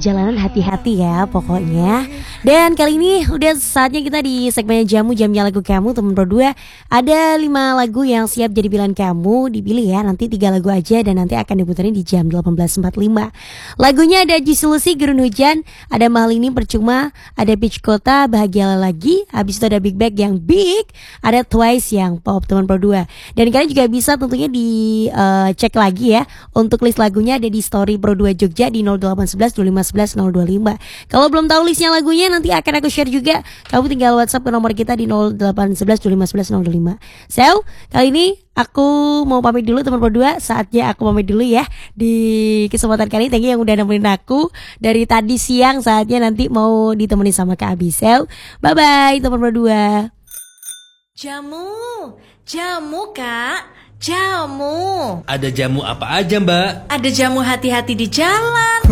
jalanan hati-hati ya pokoknya. Dan kali ini udah saatnya kita di segmen jamnya lagu kamu teman berdua. Ada 5 lagu yang siap jadi pilihan kamu. Dipilih ya, nanti 3 lagu aja dan nanti akan diputerin di jam 18.45. Lagunya ada Jisoo Lucy, Gurun Hujan, ada Mahalini Percuma, ada Peach Kota, Bahagialah Lagi, habis itu ada Big Bang yang Big, ada Twice yang Pop teman berdua. Dan kalian juga bisa tentunya cek lagi ya untuk list lagunya ada di story Pro 2 Jogja di 0811 2511 025. Kalau belum tahu listnya lagunya nanti akan aku share juga. Kamu tinggal WhatsApp ke nomor kita di 0811 2511 025. So, kali ini aku mau pamit dulu teman berdua. Saatnya aku pamit dulu ya di kesempatan kali ini. Thank you yang udah nemenin aku dari tadi siang. Saatnya nanti mau ditemani sama Kak Abi. So, bye bye teman berdua. Jamu Kak, jamu. Ada jamu apa aja Mbak? Ada jamu hati-hati di jalan.